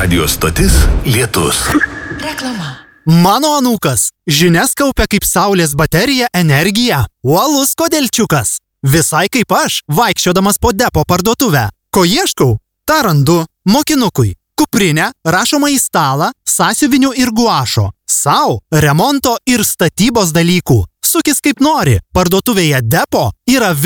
Radio stotis Lietus. Reklama. Mano anūkas žinias kaupia kaip saulės baterija energiją. Uolus kodelčiukas. Visai kaip aš, vaikščiodamas po depo parduotuvę. Ko ieškau? Ta randu. Mokinukui. Kuprinę, rašomą į stalą, sąsiuvinių ir guašo. Sau, remonto ir statybos dalykų. Sukis kaip nori. Parduotuvėje depo yra